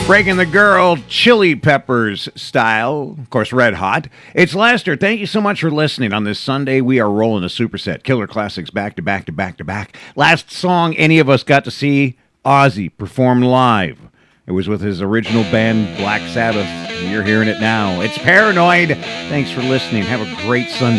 Breaking the Girl, Chili Peppers style, of course, Red Hot. It's Lester. Thank you so much for listening. On this Sunday, we are rolling a superset. Killer classics back to back to back to back. Last song any of us got to see Ozzy perform live. It was with his original band, Black Sabbath. You're hearing it now. It's Paranoid. Thanks for listening. Have a great Sunday.